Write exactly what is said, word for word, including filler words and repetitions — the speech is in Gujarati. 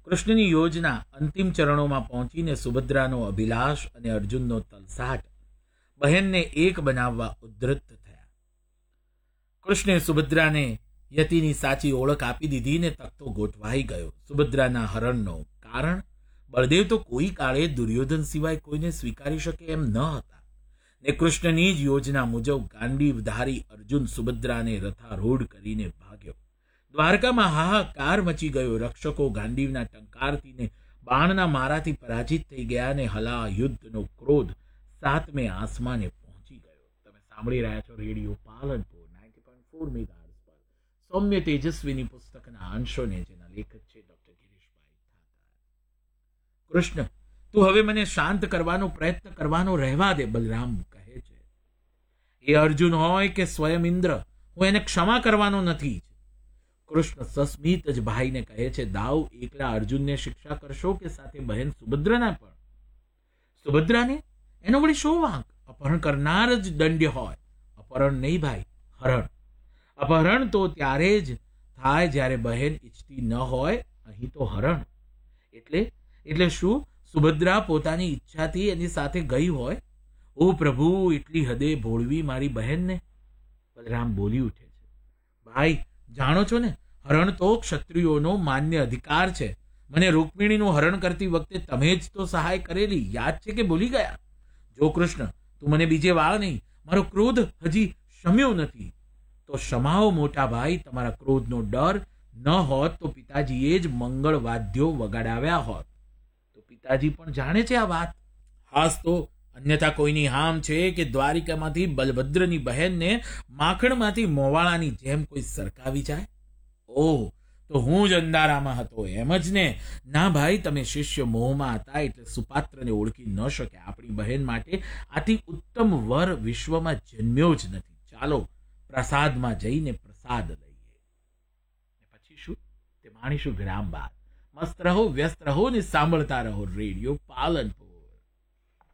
કૃષ્ણની યોજના અંતિમ ચરણોમાં પહોંચીને સુભદ્રાનો અભિલાષ અને અર્જુનનો તલસાટ બહેનને એક બનાવવા ઉદ્ધત થયા. કૃષ્ણે સુભદ્રાને યતિની સાચી ઓળખ આપી દીધી ને તખતો ગોઠવાઈ ગયો. સુભદ્રાના હરણનો કારણ બળદેવ તો કોઈ કાળે દુર્યોધન સિવાય કોઈને સ્વીકારી શકે એમ ન હતા ને કૃષ્ણની જ યોજના મુજબ ગાંડીવધારી અર્જુન સુભદ્રાને રથારૂઢ કરીને ભાગ્યો. દ્વારકામાં હાહાકાર મચી ગયો. રક્ષકો ગાંડીવના ટંકારથી ને બાણના મારાથી પરાજિત થઈ ગયા ને હલા યુદ્ધનો ક્રોધ સાતમે આસમાને પહોંચી ગયો. તમે સાંભળી રહ્યા છો radio Palanpur ninety point four megahertz પર સૌમ્ય તેજસ્વીની પુસ્તકના અંશોને, જેના લેખક છે ડોક્ટર ગિરીશભાઈ ઠાકર. કૃષ્ણ, તું હવે મને શાંત કરવાનો પ્રયત્ન કરવાનો રહેવા દે, બલરામ કહે છે. એ અર્જુન હોય કે સ્વયં ઇન્દ્ર, હું એને ક્ષમા કરવાનો નથી. કૃષ્ણ સસ્મિત જ ભાઈને કહે છે, દાવ એકલા અર્જુનને શિક્ષા કરશો કે સાથે બહેન સુભદ્રાના પણ? સુભદ્રાને? એનો વળી શું વાંક? અપહરણ કરનાર જ દંડ્ય હોય. અપહરણ નહીં ભાઈ, હરણ. અપહરણ તો ત્યારે જ થાય જ્યારે બહેન ઈચ્છતી ન હોય. અહીં તો હરણ. એટલે એટલે શું? સુભદ્રા પોતાની ઈચ્છાથી એની સાથે ગઈ હોય? ઓ પ્રભુ, એટલી હદે ભોળવી મારી બહેનને? બલરામ બોલી ઉઠે છે, ભાઈ જાણો છો ને, હરણ તો ક્ષત્રિયોનો માન્ય અધિકાર છે. મને રૂકમિણીનું હરણ કરતી વખતે તમે જ તો સહાય કરેલી, યાદ છે કે ભૂલી ગયા? જો કૃષ્ણ, તું મને બીજે વાળ નહીં, મારો ક્રોધ હજી શમ્યો નથી. તો શમાઓ મોટા ભાઈ, તમારા ક્રોધનો ડર ન હોત તો પિતાજીએ જ મંગળ વાદ્યો વગાડાવ્યા હોત. તો પિતાજી પણ જાણે છે આ વાત. હાસ તો અન્યથા કોઈની હામ છે કે દ્વારિકામાંથી બલભદ્રની બહેનને માખણમાંથી મોવાળાની જેમ કોઈ સરકાવી જાય? ઓહ, તો હું જ અંધારામાં હતો એમ જ ને? ના ભાઈ, તમે શિષ્ય મોહમાં હતા એટલે સુપાત્રને ઓળખી ન શક્યા. આપણી બહેન માટે આથી ઉત્તમ વર વિશ્વમાં જન્મ્યો જ નથી. ચાલો પ્રસાદમાં જઈને પ્રસાદ લઈએ. પછી શું તે માણીશું વિરામ બાદ. મસ્ત રહો, વ્યસ્ત રહો ને સાંભળતા રહો રેડિયો પાલનપુર.